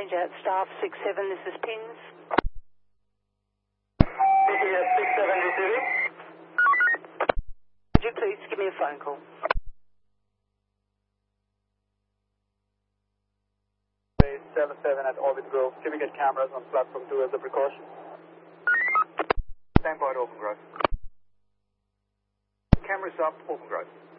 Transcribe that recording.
change out staff 67, this is Pins. BTS 67 receiving. Could you please give me a phone call? 77 at Orbit Grove. Can we get cameras on platform 2 as a precaution? Standby at Open Grove. Cameras up, Open Grove.